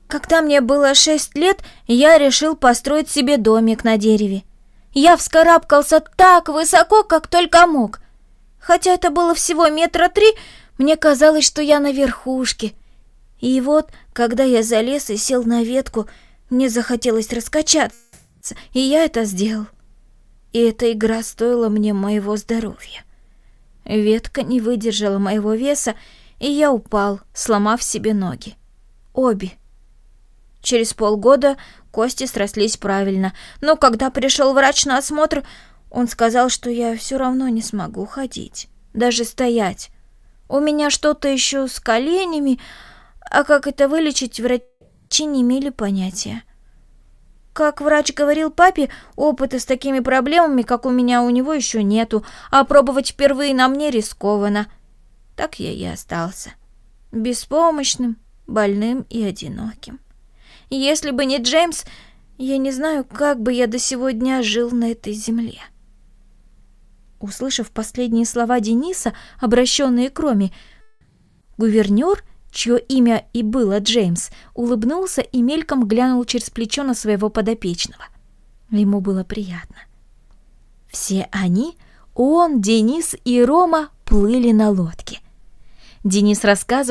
Когда мне было 6 лет, я решил построить себе домик на дереве. Я вскарабкался так высоко, как только мог. Хотя это было всего 3 метра, мне казалось, что я на верхушке. И вот, когда я залез и сел на ветку, мне захотелось раскачаться, и я это сделал. И эта игра стоила мне моего здоровья. Ветка не выдержала моего веса, и я упал, сломав себе ноги. Обе. Через полгода кости срослись правильно, но когда пришел врач на осмотр, он сказал, что я все равно не смогу ходить, даже стоять. У меня что-то еще с коленями, а как это вылечить, врачи не имели понятия. Как врач говорил папе, опыта с такими проблемами, как у меня, у него еще нету, а пробовать впервые на мне рискованно. Так я и остался. Беспомощным, больным и одиноким. Если бы не Джеймс, я не знаю, как бы я до сего дня жил на этой земле. Услышав последние слова Дениса, обращенные к Роме, гувернер, чье имя и было Джеймс, улыбнулся и мельком глянул через плечо на своего подопечного. Ему было приятно. Все они, он, Денис и Рома, плыли на лодке. Денис рассказывал,